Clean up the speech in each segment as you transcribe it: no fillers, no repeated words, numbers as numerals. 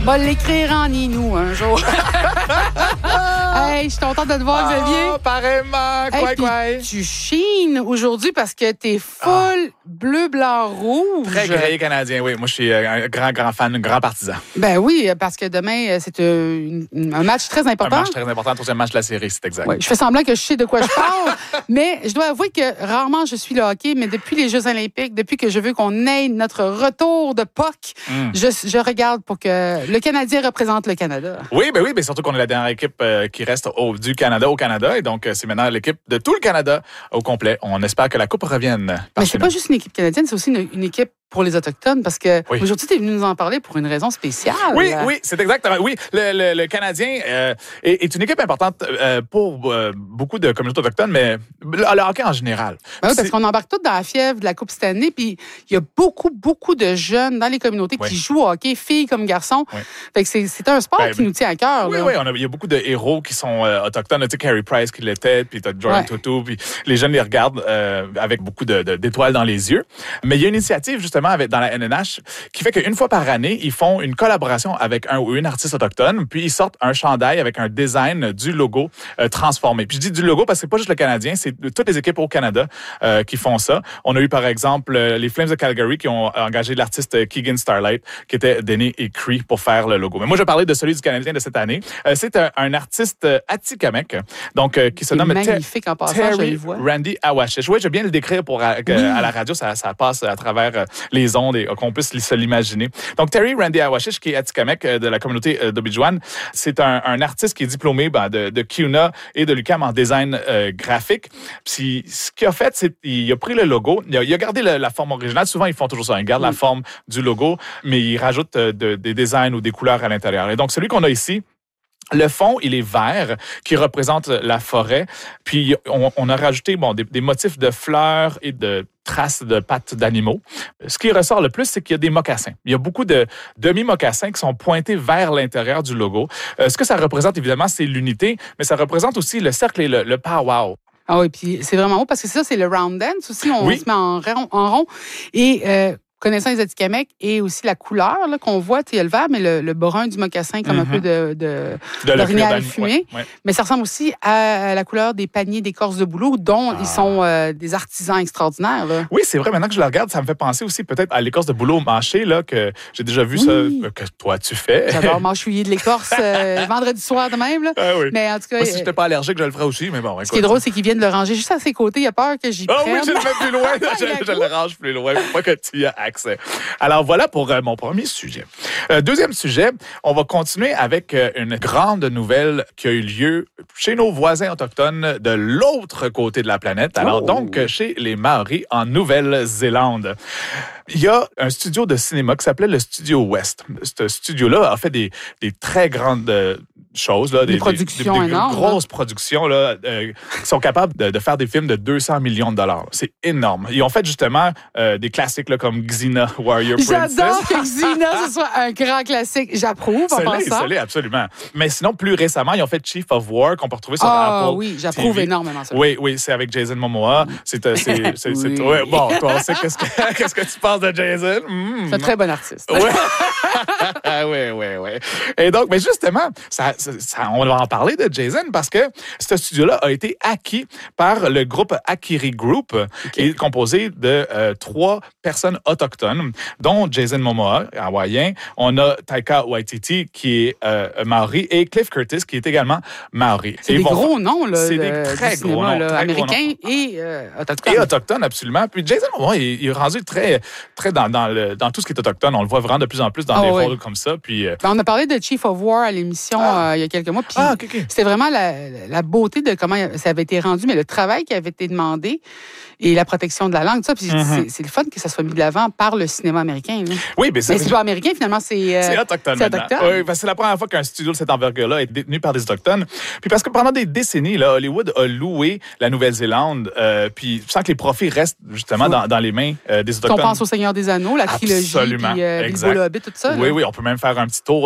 Va l'écrire en Inou un jour. Hey, je suis contente de te voir, Xavier. Pareillement. Quoi. Tu chines aujourd'hui parce que t'es full bleu, blanc, rouge. Très grillé canadien, oui. Moi, je suis un grand fan, un grand partisan. Ben oui, parce que demain, c'est un match très important. Un match très important, le troisième match de la série, c'est exact. Oui, je fais semblant que je sais de quoi je parle, mais je dois avouer que rarement je suis le hockey, mais depuis les Jeux olympiques, depuis que je veux qu'on ait notre retour de POC, je regarde pour que le Canadien représente le Canada. Oui, mais surtout qu'on est la dernière équipe qui reste du Canada au Canada, et donc c'est maintenant l'équipe de tout le Canada au complet. On espère que la Coupe revienne. Mais c'est pas juste une équipe canadienne, c'est aussi une équipe pour les Autochtones, parce que aujourd'hui, tu es venu nous en parler pour une raison spéciale. Oui, c'est exactement. Oui, le Canadien est une équipe importante pour beaucoup de communautés autochtones, mais le hockey en général. Ben oui, parce qu'on embarque tous dans la fièvre de la Coupe cette année, puis il y a beaucoup de jeunes dans les communautés qui jouent au hockey, filles comme garçons. Oui. Fait que c'est un sport qui nous tient à cœur. Oui, il y a beaucoup de héros qui sont autochtones. Tu sais, Carey Price qui l'était, puis tu as Jordan Tootoo, puis les jeunes les regardent avec beaucoup d'étoiles dans les yeux. Mais il y a une initiative, justement, dans la NNH, qui fait qu'une fois par année, ils font une collaboration avec un ou une artiste autochtone, puis ils sortent un chandail avec un design du logo transformé. Puis je dis du logo parce que c'est pas juste le Canadien, c'est toutes les équipes au Canada qui font ça. On a eu par exemple les Flames de Calgary qui ont engagé l'artiste Keegan Starlight, qui était Denny et Cree pour faire le logo. Mais moi, je parlais de celui du Canadien de cette année. C'est un artiste Atikamekw, donc qui se nomme magnifique en passant, Terry Randy Awashish. Oui, je vais bien le décrire pour à la radio, ça passe à travers les ondes et qu'on puisse se l'imaginer. Donc, Terry Randy Awashish, qui est Atikamekw de la communauté d'Obidjouane, c'est un artiste qui est diplômé de CUNA et de l'UQAM en design graphique. Puis, ce qu'il a fait, c'est qu'il a pris le logo, il a gardé la forme originale. Souvent, ils font toujours ça. Ils gardent la forme du logo, mais ils rajoutent des designs ou des couleurs à l'intérieur. Et donc, celui qu'on a ici, le fond, il est vert, qui représente la forêt. Puis, on a rajouté des motifs de fleurs et de traces de pattes d'animaux. Ce qui ressort le plus, c'est qu'il y a des mocassins. Il y a beaucoup de demi-mocassins qui sont pointés vers l'intérieur du logo. Ce que ça représente, évidemment, c'est l'unité, mais ça représente aussi le cercle et le powwow. Ah oui, puis c'est vraiment beau parce que ça, c'est le round dance aussi. On se met en rond. Et connaissant les Atikamekw et aussi la couleur là, qu'on voit, il y a le vert, mais le brun du mocassin comme un peu d'orignal fumé. Ouais. Mais ça ressemble aussi à la couleur des paniers d'écorce de bouleau, dont ils sont des artisans extraordinaires. Là. Oui, c'est vrai. Maintenant que je le regarde, ça me fait penser aussi peut-être à l'écorce de bouleau mâché, là, que j'ai déjà vu ça, que toi, tu fais. J'adore mâchouiller de l'écorce vendredi soir de même. Là. Ah oui. Mais en tout cas, moi, si je n'étais pas allergique, je le ferais aussi. Mais bon, écoute, ce qui est drôle, c'est qu'ils viennent le ranger juste à ses côtés. Il a peur que j'y prenne. Ah oui, je le mets plus loin. je le range plus loin pour pas que tu y aies accès. Alors, voilà pour mon premier sujet. Deuxième sujet, on va continuer avec une grande nouvelle qui a eu lieu chez nos voisins autochtones de l'autre côté de la planète. Alors, donc, chez les Maoris en Nouvelle-Zélande. Il y a un studio de cinéma qui s'appelait le Studio West. Ce studio-là a fait des très grandes choses, là, des productions énormes, grosses productions là, qui sont capables de faire des films de 200 millions de dollars. C'est énorme. Ils ont fait justement des classiques là, comme Xena, Warrior Princess. J'adore que Xena, ce soit un grand classique. J'approuve en pensant. Ça l'est, absolument. Mais sinon, plus récemment, ils ont fait Chief of War, qu'on peut retrouver sur Apple. Oui, j'approuve énormément ça. Oui, c'est avec Jason Momoa. Ouais, bon, toi, on sait qu'est-ce que tu penses de Jason? C'est un très bon artiste. Oui. Et donc, mais justement, on va en parler de Jason parce que ce studio-là a été acquis par le groupe Akiri Group, qui est composé de 3 personnes autochtones, dont Jason Momoa, hawaïen. On a Taika Waititi, qui est maori, et Cliff Curtis, qui est également maori. C'est des gros noms, là. C'est des très gros noms. Américains et autochtones. Et autochtones, absolument. Puis Jason Momoa, il est rendu très dans tout ce qui est autochtone. On le voit vraiment de plus en plus dans des rôles comme ça. Puis, on a parlé de Chief of War à l'émission il y a quelques mois. Puis c'était vraiment la beauté de comment ça avait été rendu, mais le travail qui avait été demandé et la protection de la langue, tout ça. Puis c'est le fun que ça soit mis de l'avant par le cinéma américain. Là. Oui, mais c'est pas américain, finalement, c'est autochtone. Oui, parce que c'est la première fois qu'un studio de cette envergure-là est détenu par des autochtones. Puis parce que pendant des décennies, là, Hollywood a loué la Nouvelle-Zélande, puis sans que les profits restent justement dans les mains des autochtones. On pense au Seigneur des Anneaux, la trilogie, puis Bilbo le Hobbit, tout ça. Oui, on peut même faire un petit tour là, pour voir où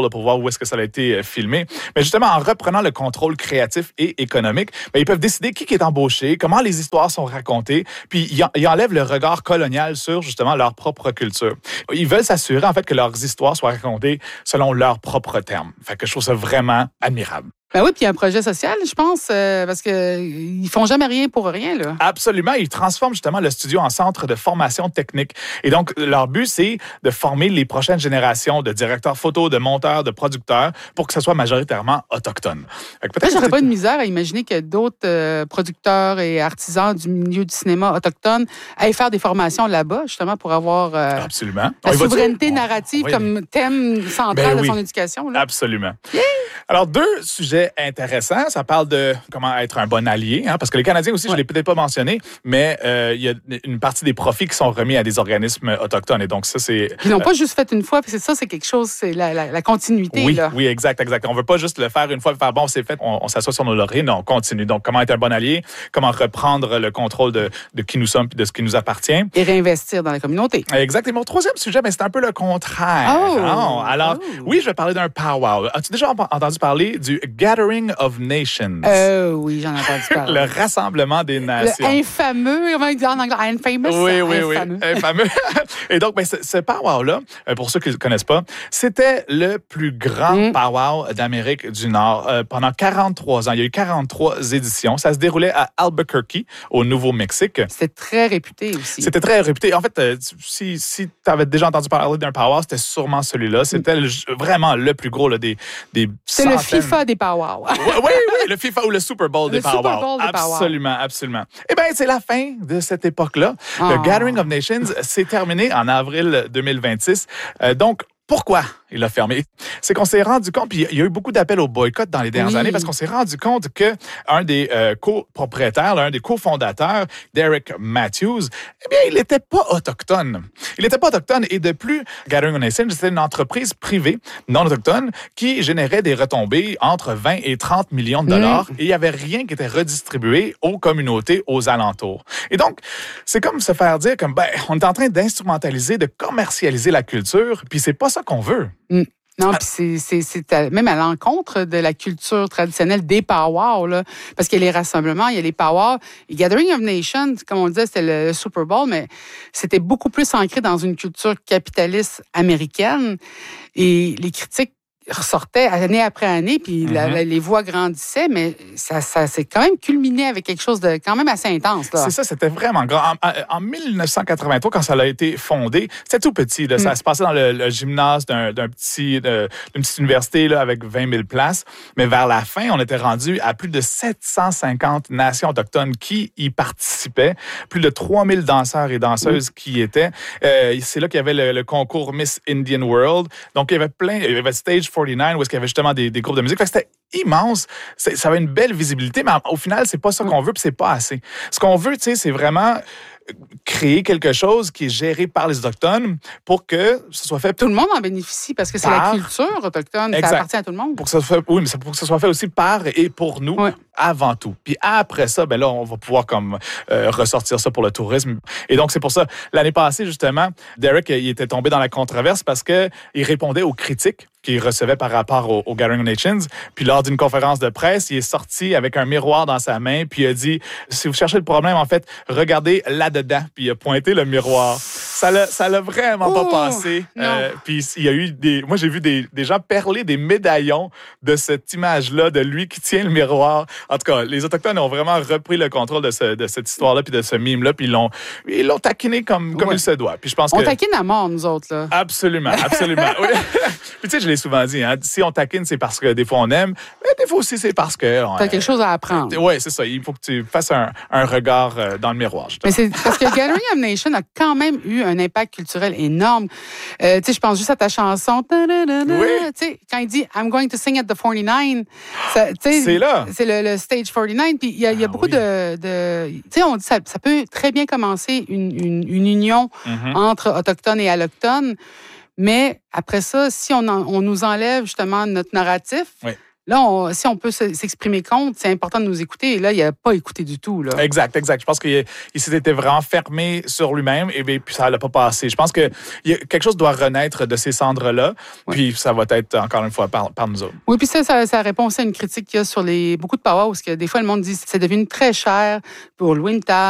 est-ce que ça a été filmé. Mais justement, en reprenant le contrôle créatif et économique, ils peuvent décider qui est embauché, comment les histoires sont racontées, puis ils enlèvent le regard colonial sur justement leur propre culture. Ils veulent s'assurer en fait que leurs histoires soient racontées selon leurs propres termes. Fait que je trouve ça vraiment admirable. Ben oui, puis il y a un projet social, je pense, parce qu'ils font jamais rien pour rien, là. Absolument. Ils transforment justement le studio en centre de formation technique. Et donc, leur but, c'est de former les prochaines générations de directeurs photo, de monteurs, de producteurs pour que ce soit majoritairement autochtone. Peut-être j'aurais pas de misère à imaginer que d'autres producteurs et artisans du milieu du cinéma autochtone aillent faire des formations là-bas, justement, pour avoir absolument. La souveraineté narrative comme thème central de son éducation. Là. Absolument. Yeah. Alors, 2 sujets intéressants. Ça parle de comment être un bon allié, parce que les Canadiens aussi, je ne l'ai peut-être pas mentionné, mais il y a une partie des profits qui sont remis à des organismes autochtones. Et donc, ça, c'est... Ils n'ont pas juste fait une fois, puis c'est quelque chose, c'est la continuité. Oui, là. Oui, exact. On ne veut pas juste le faire une fois et faire, bon, c'est fait, on s'assoit sur nos lauriers. Non, on continue. Donc, comment être un bon allié, comment reprendre le contrôle de qui nous sommes et de ce qui nous appartient. Et réinvestir dans la communauté. Exact. Et mon 3e sujet, c'est un peu le contraire. Alors, oui, je vais parler d'un powwow. As-tu déjà entendu parler du Gathering of Nations? Oui, j'en ai entendu parler. Le rassemblement des nations. Le infameux, comment il dit en anglais? Infamous? Oui. Infameux. Et donc, ce powwow-là, pour ceux qui ne le connaissent pas, c'était le plus grand powwow d'Amérique du Nord pendant 43 ans. Il y a eu 43 éditions. Ça se déroulait à Albuquerque, au Nouveau-Mexique. C'était très réputé aussi. C'était très réputé. En fait, si tu avais déjà entendu parler d'un powwow, c'était sûrement celui-là. C'était vraiment le plus gros là, des C'est le FIFA des powwows. oui, le FIFA ou le Super Bowl des powwows. Absolument. Eh bien, c'est la fin de cette époque-là. Le Gathering of Nations s'est terminé en avril 2026. Donc, pourquoi il a fermé? C'est qu'on s'est rendu compte, puis il y a eu beaucoup d'appels au boycott dans les dernières années, parce qu'on s'est rendu compte qu'un des copropriétaires, l'un des cofondateurs, Derek Matthews, eh bien, il n'était pas autochtone. Il n'était pas autochtone, et de plus, Gathering of Nations, c'était une entreprise privée non autochtone qui générait des retombées entre 20 et 30 millions de dollars, et il n'y avait rien qui était redistribué aux communautés aux alentours. Et donc, c'est comme se faire dire comme, on est en train d'instrumentaliser, de commercialiser la culture, puis c'est pas ça qu'on veut. Non, puis c'est même à l'encontre de la culture traditionnelle des powwows, là, parce qu'il y a les rassemblements, il y a les powwows. Et Gathering of Nations, comme on le disait, c'était le Super Bowl, mais c'était beaucoup plus ancré dans une culture capitaliste américaine. Et les critiques ressortait année après année, puis les voix grandissaient, mais ça s'est quand même culminé avec quelque chose de quand même assez intense. Là. C'est ça, c'était vraiment grand. En 1983, quand ça a été fondé, c'était tout petit. Là. Ça se passait dans le gymnase d'une petite université là, avec 20 000 places. Mais vers la fin, on était rendu à plus de 750 nations autochtones qui y participaient. Plus de 3 000 danseurs et danseuses qui y étaient. C'est là qu'il y avait le concours Miss Indian World. Donc, il y avait Stage 49, où est-ce qu'il y avait justement des groupes de musique. Fait que c'était immense. Ça avait une belle visibilité, mais au final, c'est pas ça qu'on veut, puis c'est pas assez. Ce qu'on veut, tu sais, c'est vraiment créer quelque chose qui est géré par les Autochtones pour que ce soit fait... Tout le monde en bénéficie parce que c'est la culture autochtone, ça appartient à tout le monde. Pour que ça soit, oui, mais pour que ce soit fait aussi par et pour nous avant tout. Puis après ça, là, on va pouvoir comme ressortir ça pour le tourisme. Et donc, c'est pour ça, l'année passée, justement, Derek, il était tombé dans la controverse parce qu'il répondait aux critiques qu'il recevait par rapport au Gathering of Nations. Puis lors d'une conférence de presse, il est sorti avec un miroir dans sa main, puis il a dit, si vous cherchez le problème, en fait, regardez là-dedans. Puis il a pointé le miroir. Ça l'a vraiment pas passé. Puis il y a eu moi, j'ai vu des gens perler des médaillons de cette image-là, de lui qui tient le miroir. En tout cas, les Autochtones ont vraiment repris le contrôle de cette histoire-là, puis de ce mime-là, puis ils l'ont taquiné comme il se doit. Puis je pense on taquine à mort, nous autres, là. Absolument. Oui. Puis tu sais, je l'ai souvent dit, si on taquine, c'est parce que des fois on aime, mais des fois aussi, c'est parce que... T'as quelque chose à apprendre. Oui, c'est ça. Il faut que tu fasses un regard dans le miroir, justement. Mais c'est parce que Gathering of Nations a quand même eu un impact culturel énorme. Tu sais, je pense juste à ta chanson. Tu sais, quand il dit « I'm going to sing at the 49 », c'est là. C'est le stage 49. Puis il y a beaucoup de tu sais, on dit ça peut très bien commencer une union entre autochtones et allochtones. Mais après ça, si on nous enlève justement notre narratif, là, si on peut s'exprimer contre, c'est important de nous écouter. Et là, il n'a pas écouté du tout. Là. Exact. Je pense qu'il s'était vraiment fermé sur lui-même et puis ça l'a pas passé. Je pense que quelque chose doit renaître de ces cendres-là, puis ça va être, encore une fois, par nous autres. Oui, puis ça répond aussi à une critique qu'il y a sur beaucoup de power, parce que des fois, le monde dit que c'est devenu très cher pour louer une table,